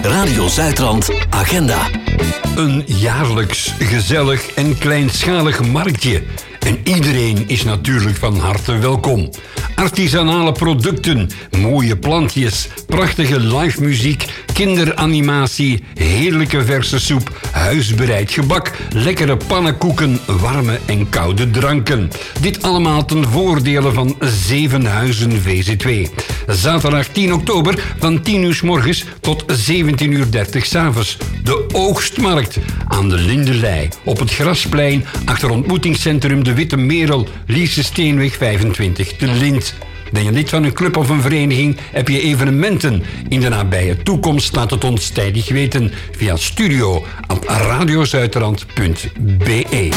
Radio Zuidrand Agenda. Een jaarlijks gezellig en kleinschalig marktje. En iedereen is natuurlijk van harte welkom. Artisanale producten, mooie plantjes, prachtige live muziek, kinderanimatie, heerlijke verse soep, huisbereid gebak, lekkere pannenkoeken, warme en koude dranken. Dit allemaal ten voordele van Zevenhuizen VZ2. Zaterdag 10 oktober van 10 uur 's morgens tot 17:30 's avonds. De Oogstmarkt aan de Lindelei op het Grasplein achter ontmoetingscentrum De Witte Merel, Lierse Steenweg 25 te Lint. Ben je lid van een club of een vereniging? Heb je evenementen in de nabije toekomst? Laat het ons tijdig weten via studio@radiozuiderland.be.